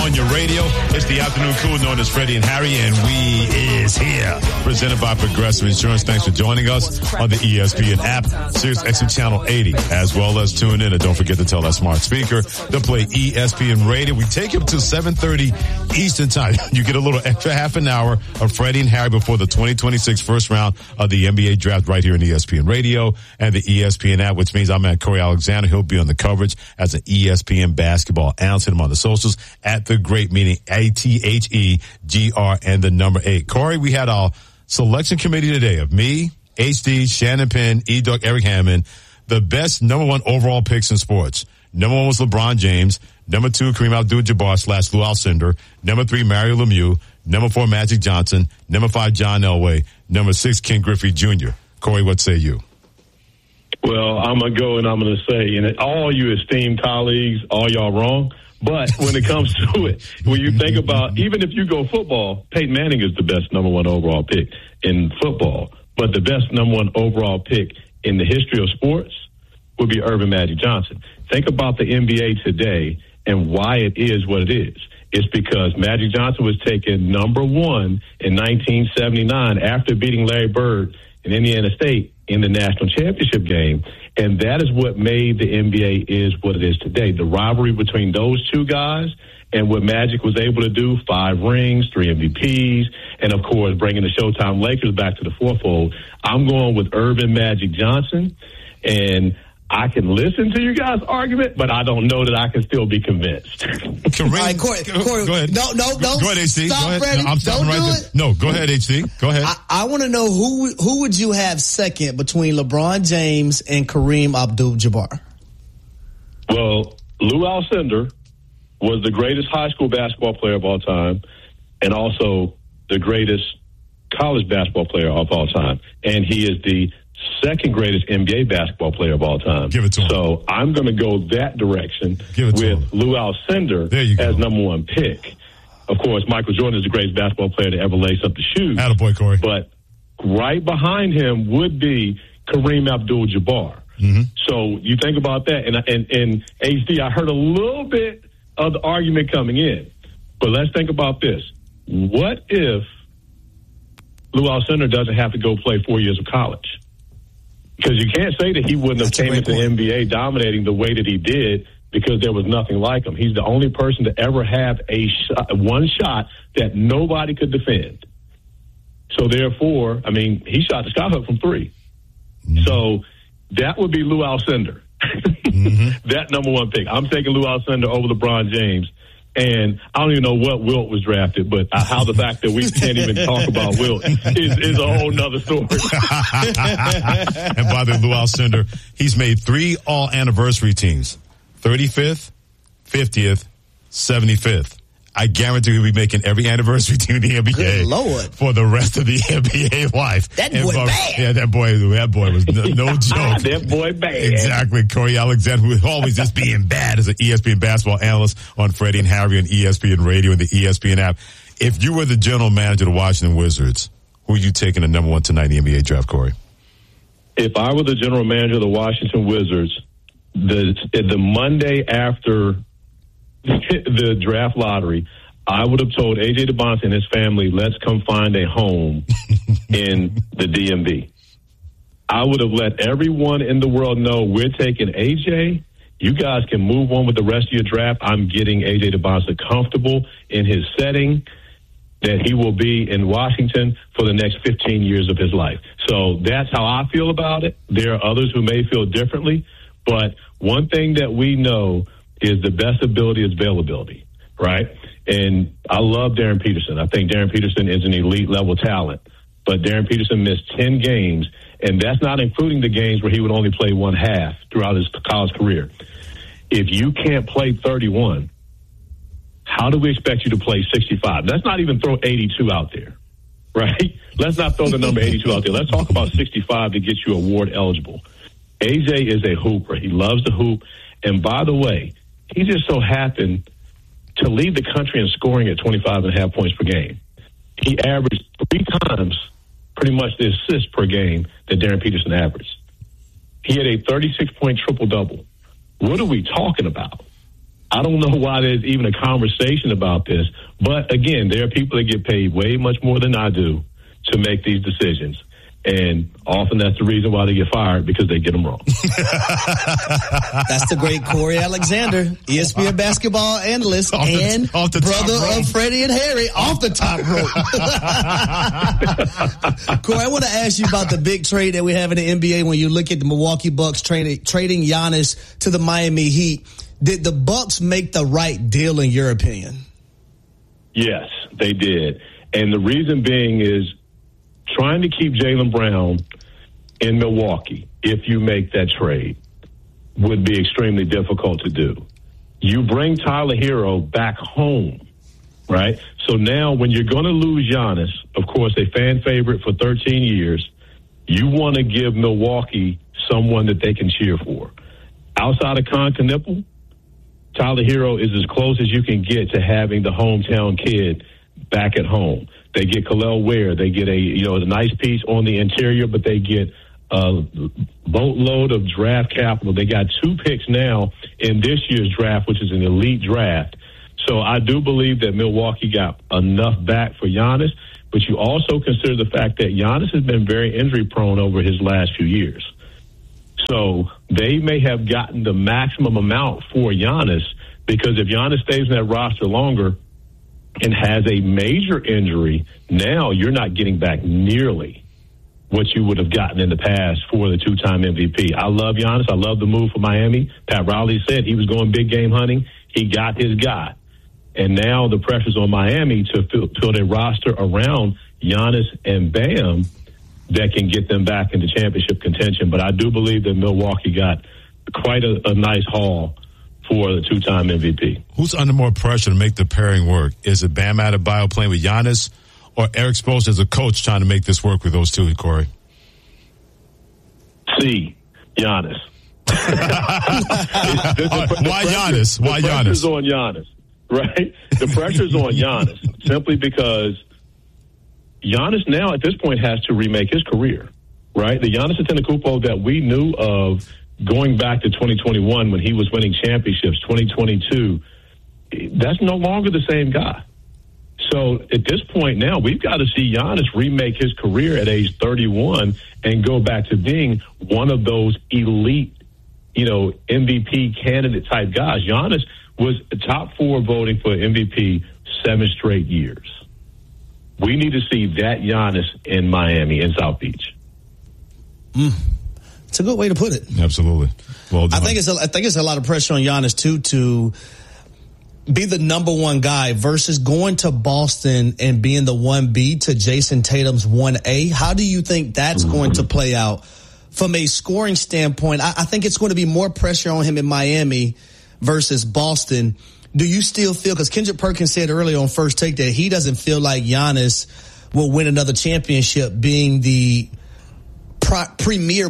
on your radio. It's the afternoon cool known as Freddie and Harry, and we is here. Presented by Progressive Insurance. Thanks for joining us on the ESPN app, Sirius XM Channel 80, as well as tune in. And don't forget to tell that smart speaker to play ESPN Radio. We take him to 7:30 Eastern Time. You get a little extra half an hour of Freddie and Harry before the 2026 first round of the NBA draft right here in ESPN Radio and the ESPN app, which means I'm at Corey Alexander. He'll be on the coverage as an ESPN basketball analyst. Hit him on the socials at The Great Meeting, ATHEGR and the number 8. Corey, we had our selection committee today of me, HD, Shannon Penn, E-Duck, Eric Hammond, the best number 1 overall picks in sports. Number 1 was LeBron James. Number 2, Kareem Abdul-Jabbar / Lou Alcindor. Number 3, Mario Lemieux. Number 4, Magic Johnson. Number 5, John Elway. Number 6, Ken Griffey Jr. Corey, what say you? Well, I'm going to go and I'm going to say, and all you esteemed colleagues, all y'all wrong. But when it comes to it, when you think about, even if you go football, Peyton Manning is the best number 1 overall pick in football. But the best number 1 overall pick in the history of sports would be Earvin Magic Johnson. Think about the NBA today and why it is what it is. It's because Magic Johnson was taken number 1 in 1979 after beating Larry Bird in Indiana State in the national championship game. And that is what made the NBA is what it is today. The rivalry between those two guys and what Magic was able to do, 5 rings, 3 MVPs, and, of course, bringing the Showtime Lakers back to the fourfold. I'm going with Earvin Magic Johnson, and I can listen to you guys' argument, but I don't know that I can still be convinced. All right, Corey, go ahead. No. Go ahead, HC. Stop, go ahead. Freddie. No, I'm stopping right there. No, go ahead, HC. Go ahead. I want to know who would you have second between LeBron James and Kareem Abdul-Jabbar? Well, Lou Alcindor was the greatest high school basketball player of all time and also the greatest college basketball player of all time. And he is the second greatest NBA basketball player of all time. Give it to him. So I'm going to go that direction with Lou Alcindor as number 1 pick. Of course, Michael Jordan is the greatest basketball player to ever lace up the shoes. Attaboy, Corey. But right behind him would be Kareem Abdul-Jabbar. Mm-hmm. So you think about that. And HD, I heard a little bit of the argument coming in. But let's think about this. What if Lou Alcindor doesn't have to go play 4 years of college? Because you can't say that he wouldn't have came into the NBA dominating the way that he did because there was nothing like him. He's the only person to ever have one shot that nobody could defend. So therefore, I mean, he shot the skyhook from 3. Mm-hmm. So that would be Lou Alcindor. Mm-hmm. That number 1 pick. I'm taking Lou Alcindor over LeBron James. And I don't even know what Wilt was drafted, but how the fact that we can't even talk about Wilt is a whole nother story. And by the way, Lou Alcindor, he's made 3 all-anniversary teams, 35th, 50th, 75th. I guarantee he'll be making every anniversary team in the NBA. Good Lord. For the rest of the NBA life. That boy bad. Yeah, that boy was no joke. That boy bad. Exactly. Corey Alexander, who is always just being bad as an ESPN basketball analyst on Freddie and Harry on ESPN Radio and the ESPN app. If you were the general manager of the Washington Wizards, who are you taking the number 1 tonight in the NBA draft, Corey? If I were the general manager of the Washington Wizards, the Monday after the draft lottery, I would have told A.J. DeBonce and his family, let's come find a home in the DMV. I would have let everyone in the world know we're taking A.J. You guys can move on with the rest of your draft. I'm getting A.J. DeBonce comfortable in his setting that he will be in Washington for the next 15 years of his life. So that's how I feel about it. There are others who may feel differently, but one thing that we know is the best ability is availability, right? And I love Darren Peterson. I think Darren Peterson is an elite level talent, but Darren Peterson missed 10 games, and that's not including the games where he would only play one half throughout his college career. If you can't play 31, how do we expect you to play 65? Let's not even throw 82 out there, right? Let's not throw the number 82 out there. Let's talk about 65 to get you award eligible. AJ is a hooper. He loves to hoop. And by the way, he just so happened to lead the country in scoring at 25.5 points per game. He averaged 3 times pretty much the assists per game that Darren Peterson averaged. He had a 36-point triple-double. What are we talking about? I don't know why there's even a conversation about this. But, again, there are people that get paid way much more than I do to make these decisions. And often that's the reason why they get fired, because they get them wrong. That's the great Corey Alexander, ESPN basketball analyst and brother of Freddie and Harry, off the top rope. Corey, I want to ask you about the big trade that we have in the NBA when you look at the Milwaukee Bucks trading Giannis to the Miami Heat. Did the Bucks make the right deal in your opinion? Yes, they did. And the reason being is trying to keep Jaylen Brown in Milwaukee, if you make that trade, would be extremely difficult to do. You bring Tyler Hero back home, right? So now when you're going to lose Giannis, of course, a fan favorite for 13 years, you want to give Milwaukee someone that they can cheer for. Outside of Con Knipple, Tyler Hero is as close as you can get to having the hometown kid back at home. They get Khalil Ware. They get a nice piece on the interior, but they get a boatload of draft capital. They got 2 picks now in this year's draft, which is an elite draft. So I do believe that Milwaukee got enough back for Giannis, but you also consider the fact that Giannis has been very injury prone over his last few years. So they may have gotten the maximum amount for Giannis, because if Giannis stays in that roster longer and has a major injury, now you're not getting back nearly what you would have gotten in the past for the 2-time MVP. I love Giannis. I love the move for Miami. Pat Riley said he was going big game hunting. He got his guy. And now the pressure's on Miami to build a roster around Giannis and Bam that can get them back into championship contention. But I do believe that Milwaukee got quite a nice haul for the 2-time MVP. Who's under more pressure to make the pairing work? Is it Bam Adebayo playing with Giannis, or Eric Spoelstra as a coach trying to make this work with those two, Corey? C, Giannis. Why Giannis? Why Giannis? The pressure's on Giannis, right? The pressure's on Giannis simply because Giannis now at this point has to remake his career, right? The Giannis Antetokounmpo that we knew of going back to 2021 when he was winning championships, 2022, that's no longer the same guy. So at this point now, we've got to see Giannis remake his career at age 31 and go back to being one of those elite, MVP candidate type guys. Giannis was top 4 voting for MVP 7 straight years. We need to see that Giannis in Miami, in South Beach. It's a good way to put it. Absolutely. Well done. I think it's a lot of pressure on Giannis too to be the number 1 guy versus going to Boston and being the 1B to Jason Tatum's 1A. How do you think that's going to play out from a scoring standpoint? I think it's going to be more pressure on him in Miami versus Boston. Do you still feel, because Kendrick Perkins said earlier on First Take that he doesn't feel like Giannis will win another championship being the premier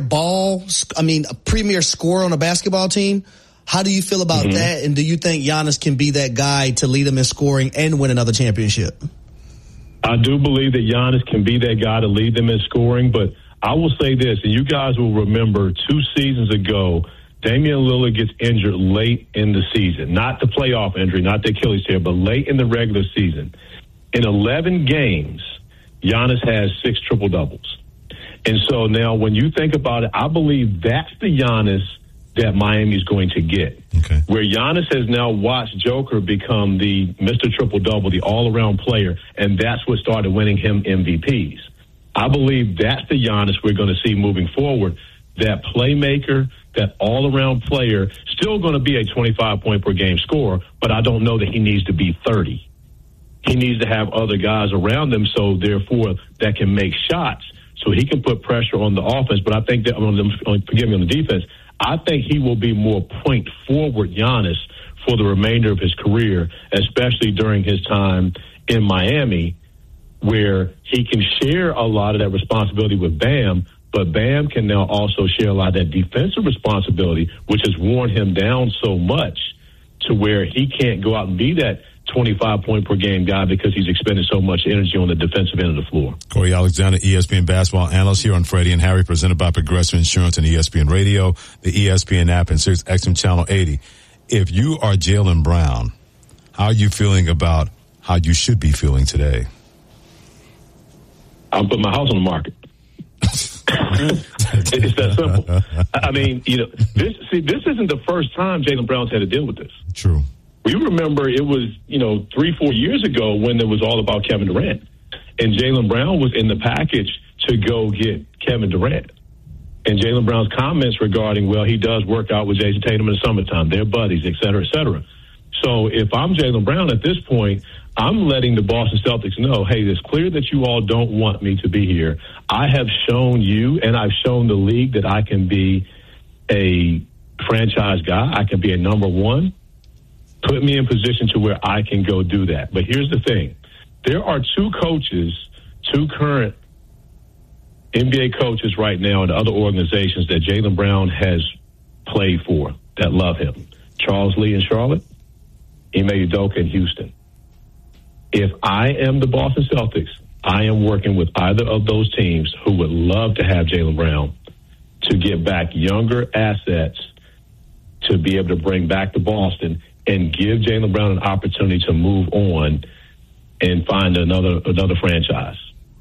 scorer on a basketball team. How do you feel about that? And do you think Giannis can be that guy to lead them in scoring and win another championship? I do believe that Giannis can be that guy to lead them in scoring, but I will say this, and you guys will remember 2 seasons ago, Damian Lillard gets injured late in the season. Not the playoff injury, not the Achilles tear, but late in the regular season. In 11 games, Giannis has 6 triple-doubles. And so now when you think about it, I believe that's the Giannis that Miami's going to get. Okay. Where Giannis has now watched Joker become the Mr. Triple-Double, the all-around player, and that's what started winning him MVPs. I believe that's the Giannis we're going to see moving forward, that playmaker, that all-around player, still going to be a 25-point-per-game scorer, but I don't know that he needs to be 30. He needs to have other guys around him, so therefore that can make shots, so he can put pressure on the offense. But I think that, forgive me, on the defense, I think he will be more point-forward Giannis for the remainder of his career, especially during his time in Miami, where he can share a lot of that responsibility with Bam, but Bam can now also share a lot of that defensive responsibility, which has worn him down so much to where he can't go out and be that 25-point-per-game guy because he's expended so much energy on the defensive end of the floor. Corey Alexander, ESPN basketball analyst here on Freddie and Harry, presented by Progressive Insurance and ESPN Radio, the ESPN app, and Sirius XM Channel 80. If you are Jaylen Brown, how are you feeling about how you should be feeling today? I'll put my house on the market. It's that simple. I mean, this isn't the first time Jaylen Brown's had to deal with this. True. We remember it was, 3-4 years ago when it was all about Kevin Durant. And Jaylen Brown was in the package to go get Kevin Durant. And Jaylen Brown's comments regarding, well, he does work out with Jason Tatum in the summertime. They're buddies, et cetera, et cetera. So if I'm Jaylen Brown at this point, I'm letting the Boston Celtics know, hey, it's clear that you all don't want me to be here. I have shown you and I've shown the league that I can be a franchise guy. I can be a number one. Put me in position to where I can go do that. But here's the thing. There are two current NBA coaches right now in other organizations that Jaylen Brown has played for that love him. Charles Lee in Charlotte, Ime Udoka in Houston. If I am the Boston Celtics, I am working with either of those teams who would love to have Jaylen Brown to get back younger assets to be able to bring back to Boston and give Jaylen Brown an opportunity to move on and find another franchise.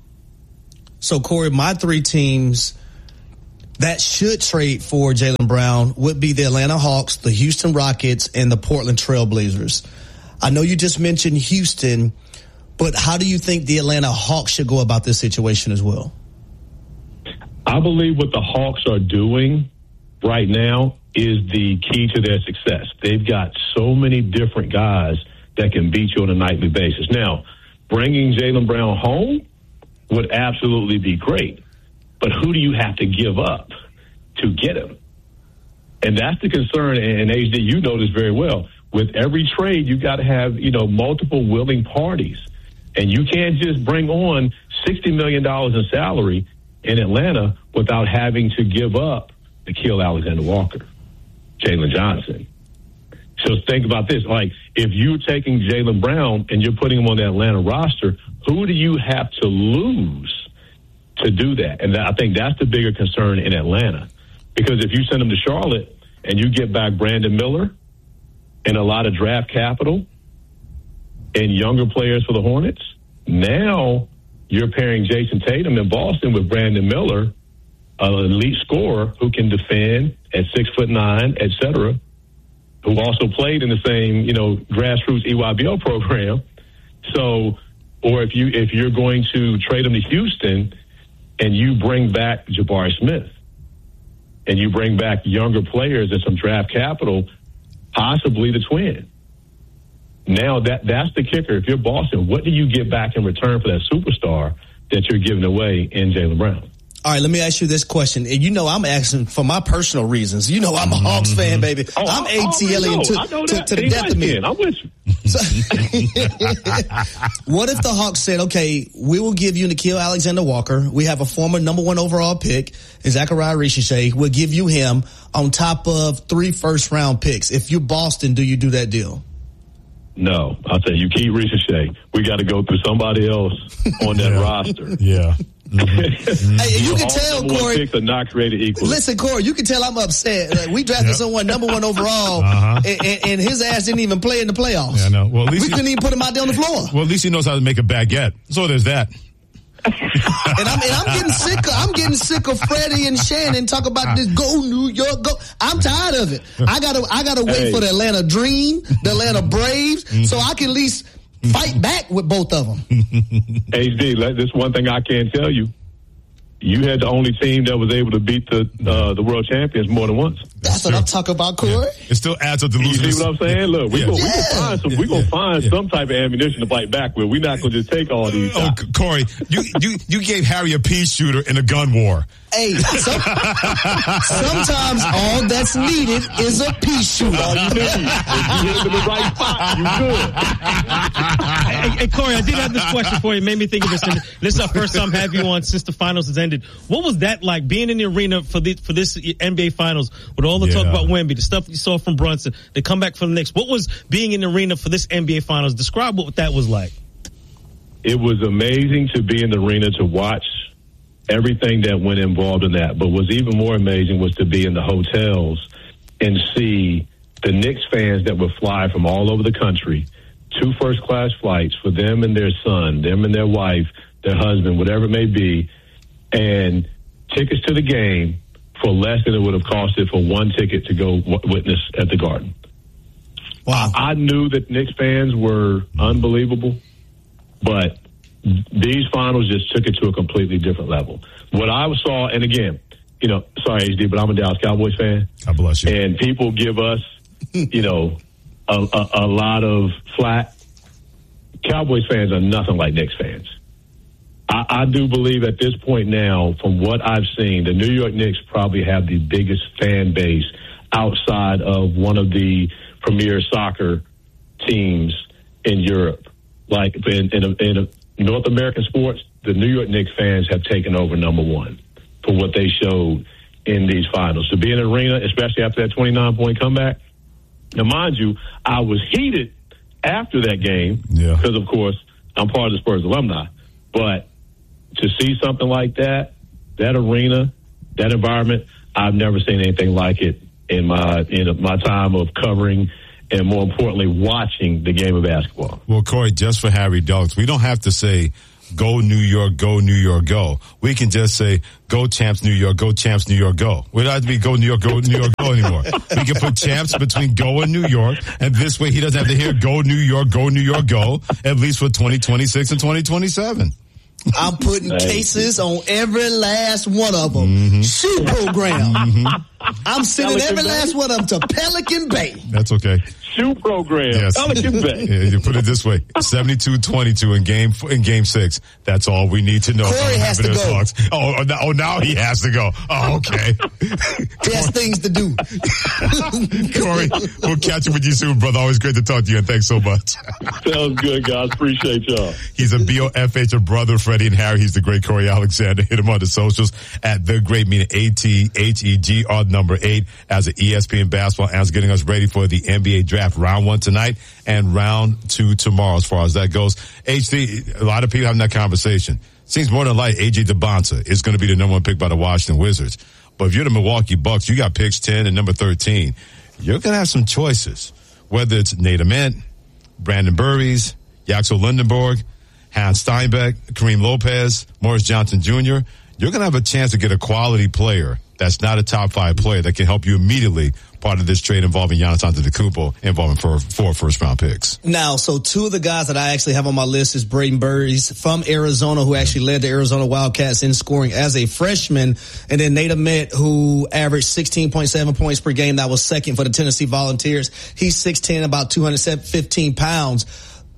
So, Corey, my three teams that should trade for Jaylen Brown would be the Atlanta Hawks, the Houston Rockets, and the Portland Trail Blazers. I know you just mentioned Houston, but how do you think the Atlanta Hawks should go about this situation as well? I believe what the Hawks are doing right now is the key to their success. They've got so many different guys that can beat you on a nightly basis. Now, bringing Jaylen Brown home would absolutely be great, but who do you have to give up to get him? And that's the concern, and HD, you know this very well. With every trade, you got to have, multiple willing parties. And you can't just bring on $60 million in salary in Atlanta without having to give up Nickeil Alexander-Walker, Jalen Johnson. So think about this. Like, if you're taking Jaylen Brown and you're putting him on the Atlanta roster, who do you have to lose to do that? And I think that's the bigger concern in Atlanta. Because if you send him to Charlotte and you get back Brandon Miller and a lot of draft capital and younger players for the Hornets, now you're pairing Jason Tatum in Boston with Brandon Miller, an elite scorer who can defend at 6'9", et cetera, who also played in the same, grassroots EYBL program. So, or if you're going to trade him to Houston and you bring back Jabari Smith and you bring back younger players and some draft capital, possibly the Twin. Now that's the kicker. If you're Boston, what do you get back in return for that superstar that you're giving away in Jaylen Brown? All right, let me ask you this question. And I'm asking for my personal reasons. I'm a Hawks fan, baby. I'm ATLing to the death of me. I'm with you. What if the Hawks said, okay, we will give you Nickeil Alexander-Walker. We have a former number 1 overall pick, Zachariah Richiche. We'll give you him on top of 3 first-round picks. If you're Boston, do you do that deal? No. I'll tell you, keep Richiche. We got to go through somebody else on that roster. Yeah. Hey, you can tell, Corey. Picks are not created equally. Listen, Corey, you can tell I'm upset. Like, we drafted someone number 1 overall, and his ass didn't even play in the playoffs. Yeah, I know. Well, at least we couldn't even put him out there on the floor. Well, at least he knows how to make a baguette. So there's that. And I'm getting sick of Freddie and Shannon talk about this go New York go. I'm tired of it. I gotta wait for the Atlanta Dream, the Atlanta Braves, so I can at least fight back with both of them. HD, this one thing I can tell you. You had the only team that was able to beat the world champions more than once. That's what I'm talking about, Corey. Yeah. It still adds up to losing. You see what I'm saying? Look, we're gonna find some type of ammunition to fight back with. We're not gonna just take all these. Oh, Corey, you gave Harry a pea shooter in a gun war. Hey, sometimes all that's needed is a pea shooter. All you need. If you hit the right spot, you good. Hey, Corey, I did have this question for you. It made me think of this. And this is our first time having you on since the finals has ended. What was that like, being in the arena for this NBA Finals with all the talk about Wemby, the stuff you saw from Brunson, the comeback from the Knicks? What was being in the arena for this NBA Finals? Describe what that was like. It was amazing to be in the arena to watch everything that went involved in that. But what's even more amazing was to be in the hotels and see the Knicks fans that would fly from all over the country, 2 first-class flights for them and their son, them and their wife, their husband, whatever it may be, and tickets to the game for less than it would have costed for 1 ticket to go witness at the Garden. Wow. I knew that Knicks fans were unbelievable, but these finals just took it to a completely different level. What I saw, and again, sorry, HD, but I'm a Dallas Cowboys fan. God bless you. And people give us, a lot of flack. Cowboys fans are nothing like Knicks fans. I do believe at this point now, from what I've seen, the New York Knicks probably have the biggest fan base outside of one of the premier soccer teams in Europe. Like in North American sports, the New York Knicks fans have taken over number one for what they showed in these finals. To be in an arena, especially after that 29-point comeback. Now, mind you, I was heated after that game because, of course, I'm part of the Spurs alumni. But to see something like that arena, that environment, I've never seen anything like it in my time of covering and, more importantly, watching the game of basketball. Well, Corey, just for Harry Douglas, we don't have to say, go New York, go New York, go. We can just say, go Champs New York, go Champs New York, go. We don't have to be go New York, go anymore. We can put Champs between go and New York, and this way he doesn't have to hear go New York, go New York, go, at least for 2026 and 2027. I'm putting cases on every last one of them. Shoe program. I'm sending every last one of them to Pelican Bay. That's okay. Shoe program. Yes. Pelican Bay. Yeah, you put it this way: 72-22 in game 6. That's all we need to know. Corey has to go. Oh, now he has to go. Oh, okay. He has things to do. Corey, we'll catch up with you soon, brother. Always great to talk to you, and thanks so much. Sounds good, guys. Appreciate y'all. He's a BOFH of brother Freddie and Harry. He's the great Corey Alexander. Hit him on the socials at the great, meaning ATHEGR number 8 as an ESPN basketball analyst, getting us ready for the NBA draft. Round 1 tonight and round 2 tomorrow, as far as that goes. HD, a lot of people having that conversation. Seems more than likely AJ DeBonta is going to be the number 1 pick by the Washington Wizards. But if you're the Milwaukee Bucks, you got picks 10 and number 13. You're going to have some choices, whether it's Nate Ament, Brandon Burries, Yaxel Lindenberg, Hans Steinbeck, Kareem Lopez, Morris Johnson Jr. You're going to have a chance to get a quality player that's not a top 5 player that can help you immediately, part of this trade involving Giannis Antetokounmpo, involving 4 first-round picks. Now, so 2 of the guys that I actually have on my list is Braden Burries from Arizona, who actually led the Arizona Wildcats in scoring as a freshman, and then Nate Ament, who averaged 16.7 points per game. That was second for the Tennessee Volunteers. He's 6'10", about 215 pounds.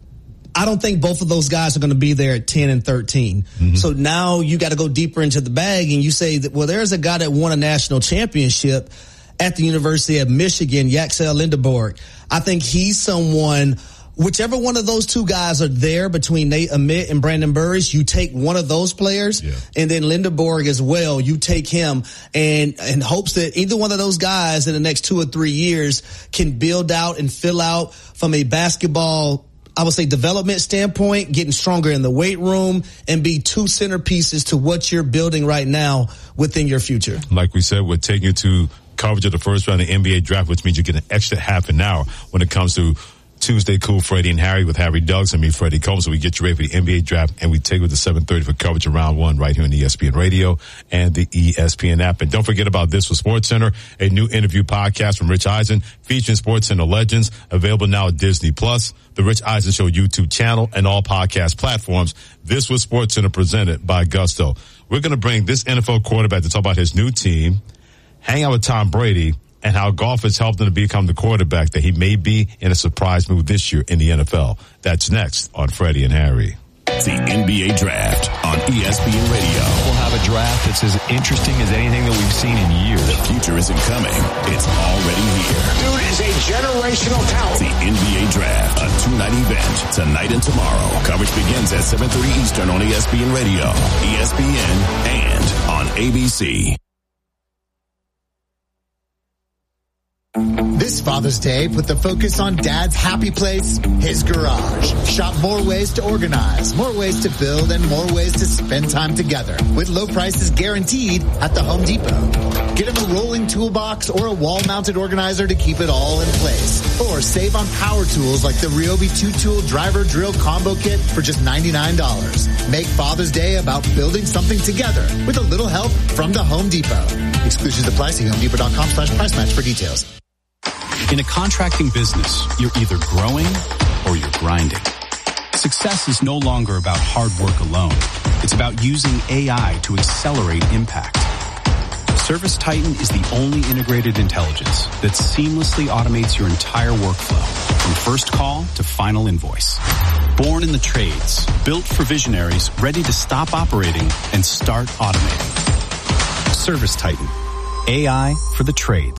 I don't think both of those guys are going to be there at 10 and 13. So now you got to go deeper into the bag, and you say that, well, there's a guy that won a national championship at the University of Michigan, Yaxel Lindenberg. I think he's someone, whichever one of those 2 guys are there between Nate Ament and Brandon Burries, you take one of those players, and then Lindenberg as well, you take him, and in hopes that either one of those guys in the next 2 or 3 years can build out and fill out from a basketball, I would say, development standpoint, getting stronger in the weight room, and be 2 centerpieces to what you're building right now within your future. Like we said, we're taking you to coverage of the first round of the NBA draft, which means you get an extra half an hour when it comes to Tuesday Cool Freddie and Harry with Harry Douglas and me, Freddie Combs. So we get you ready for the NBA draft, and we take you to 7:30 for coverage of round 1 right here on ESPN Radio and the ESPN app. And don't forget about This with SportsCenter, a new interview podcast from Rich Eisen featuring SportsCenter legends, available now at Disney Plus, the Rich Eisen Show YouTube channel, and all podcast platforms. This was SportsCenter presented by Gusto. We're going to bring this NFL quarterback to talk about his new team, hang out with Tom Brady, and how golf has helped him to become the quarterback that he may be in a surprise move this year in the NFL. That's next on Freddie and Harry. The NBA Draft on ESPN Radio. We'll have a draft that's as interesting as anything that we've seen in years. The future isn't coming. It's already here. Dude is a generational talent. The NBA Draft, a 2-night event, tonight and tomorrow. Coverage begins at 7:30 Eastern on ESPN Radio, ESPN, and on ABC. This Father's Day, put the focus on Dad's happy place, his garage. Shop more ways to organize, more ways to build, and more ways to spend time together with low prices guaranteed at the Home Depot. Get him a rolling toolbox or a wall-mounted organizer to keep it all in place. Or save on power tools like the Ryobi 2-tool driver drill combo kit for just $99. Make Father's Day about building something together with a little help from the Home Depot. Exclusions apply. See HomeDepot.com/price match for details. In a contracting business, you're either growing or you're grinding. Success is no longer about hard work alone. It's about using AI to accelerate impact. ServiceTitan is the only integrated intelligence that seamlessly automates your entire workflow from first call to final invoice. Born in the trades, built for visionaries ready to stop operating and start automating. ServiceTitan. AI for the trade.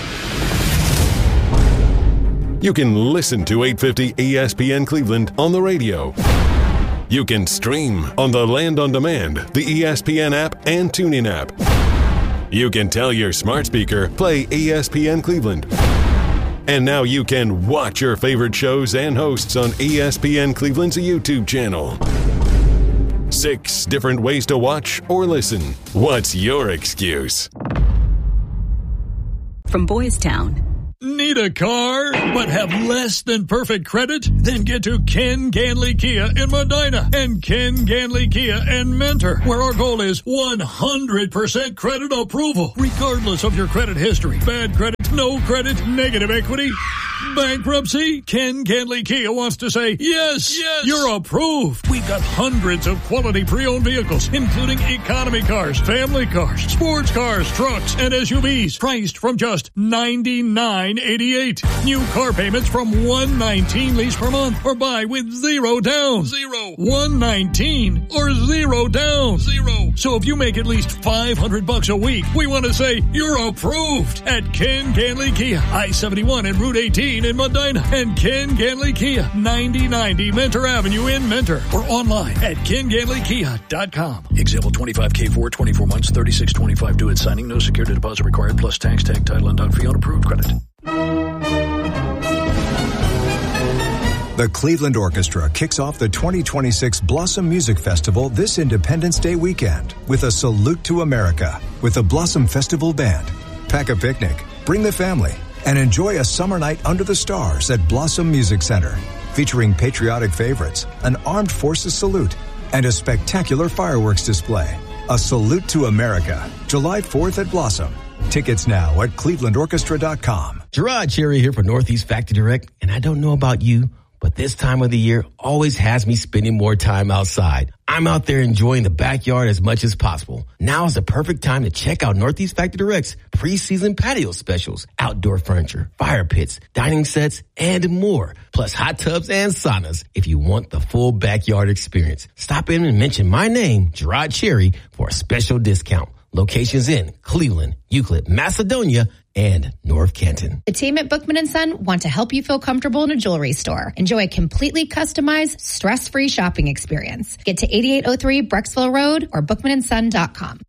You can listen to 850 ESPN Cleveland on the radio. You can stream on the Land on Demand, the ESPN app, and TuneIn app. You can tell your smart speaker, play ESPN Cleveland. And now you can watch your favorite shows and hosts on ESPN Cleveland's YouTube channel. 6 different ways to watch or listen. What's your excuse? From Boys Town. Need a car, but have less than perfect credit? Then get to Ken Ganley Kia in Medina and Ken Ganley Kia in Mentor, where our goal is 100% credit approval, regardless of your credit history. Bad credit, no credit, negative equity, bankruptcy. Ken Ganley Kia wants to say, yes, you're approved. We've got hundreds of quality pre-owned vehicles, including economy cars, family cars, sports cars, trucks, and SUVs, priced from just $99.88. New car payments from $119 lease per month, or buy with $0 down. $119 or $0 down. So if you make at least $500 a week, we want to say you're approved at Ken Ganley Kia, I-71 and Route 18 in Medina, and Ken Ganley Kia, 9090 Mentor Avenue in Mentor, or online at KenGanleyKia.com. Example 25K4, 24 months, $36.25 due at signing. No security deposit required, plus tax, tag, title, and dog fee on approved credit. The Cleveland Orchestra kicks off the 2026 Blossom Music Festival this Independence Day weekend with a salute to America with the Blossom Festival Band. Pack a picnic, bring the family, and enjoy a summer night under the stars at Blossom Music Center, featuring patriotic favorites, an armed forces salute, and a spectacular fireworks display. A salute to America, July 4th at Blossom. Tickets now at clevelandorchestra.com. Gerard Cherry here for Northeast Factory Direct, and I don't know about you, but this time of the year always has me spending more time outside. I'm out there enjoying the backyard as much as possible. Now is the perfect time to check out Northeast Factory Direct's preseason patio specials, outdoor furniture, fire pits, dining sets, and more. Plus hot tubs and saunas if you want the full backyard experience. Stop in and mention my name, Gerard Cherry, for a special discount. Locations in Cleveland, Euclid, Macedonia, and North Canton. The team at Bookman & Son want to help you feel comfortable in a jewelry store. Enjoy a completely customized, stress-free shopping experience. Get to 8803 Brecksville Road or bookmanandson.com.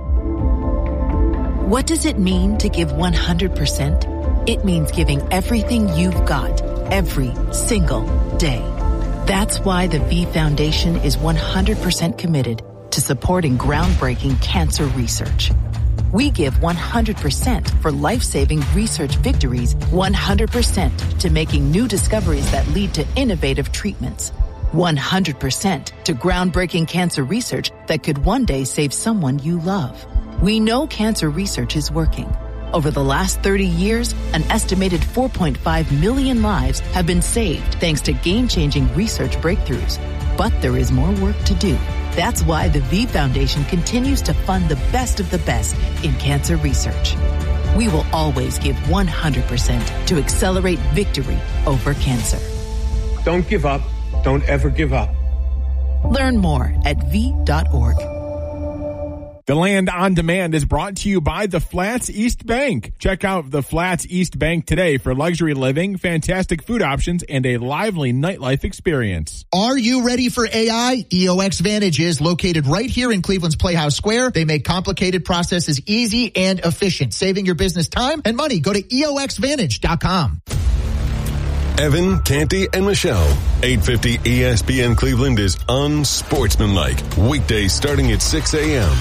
What does it mean to give 100%? It means giving everything you've got every single day. That's why the V Foundation is 100% committed to supporting groundbreaking cancer research. We give 100% for life-saving research victories, 100% to making new discoveries that lead to innovative treatments, 100% to groundbreaking cancer research that could one day save someone you love. We know cancer research is working. Over the last 30 years, an estimated 4.5 million lives have been saved thanks to game-changing research breakthroughs. But there is more work to do. That's why the V Foundation continues to fund the best of the best in cancer research. We will always give 100% to accelerate victory over cancer. Don't give up. Don't ever give up. Learn more at V.org. The Land on Demand is brought to you by the Flats East Bank. Check out the Flats East Bank today for luxury living, fantastic food options, and a lively nightlife experience. Are you ready for AI? EOX Vantage is located right here in Cleveland's Playhouse Square. They make complicated processes easy and efficient, saving your business time and money. Go to EOXVantage.com. Evan, Canty, and Michelle. 850 ESPN Cleveland is unsportsmanlike. Weekdays starting at 6 a.m.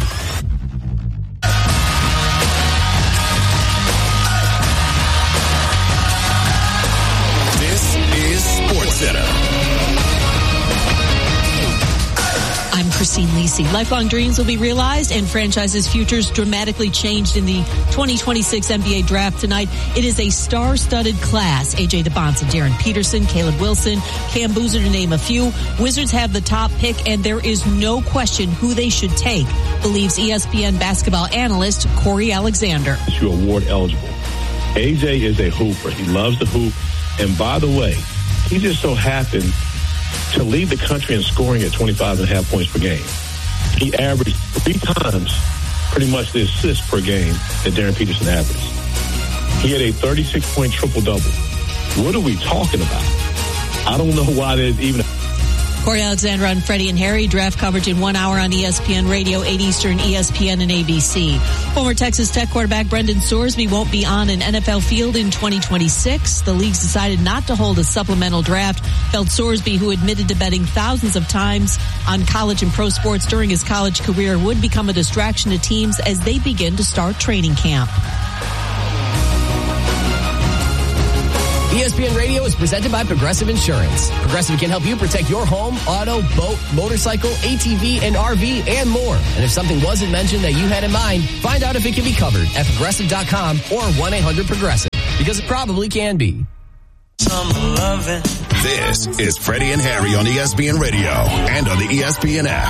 This is SportsCenter. I'm Christine Lisi. Lifelong dreams will be realized and franchises' futures dramatically changed in the 2026 NBA draft tonight. It is a star-studded class. A.J. DeBonson, Darren Peterson, Caleb Wilson, Cam Boozer, to name a few. Wizards have the top pick, and there is no question who they should take, believes ESPN basketball analyst Corey Alexander. You're award eligible. A.J. is a hooper. He loves to hoop. And by the way, he just so happened to lead the country in scoring at 25.5 points per game. He averaged 3 times pretty much the assists per game that Darren Peterson averaged. He had a 36-point triple-double. What are we talking about? I don't know why there's even... Corey Alexander on Freddie and Harry. Draft coverage in 1 hour on ESPN Radio, 8 Eastern, ESPN, and ABC. Former Texas Tech quarterback Brendan Sorsby won't be on an NFL field in 2026. The league's decided not to hold a supplemental draft. Felt Sorsby, who admitted to betting thousands of times on college and pro sports during his college career, would become a distraction to teams as they begin to start training camp. ESPN Radio is presented by Progressive Insurance. Progressive can help you protect your home, auto, boat, motorcycle, ATV, and RV, and more. And if something wasn't mentioned that you had in mind, find out if it can be covered at Progressive.com or 1-800-PROGRESSIVE, because it probably can be. This is Freddie and Harry on ESPN Radio and on the ESPN app.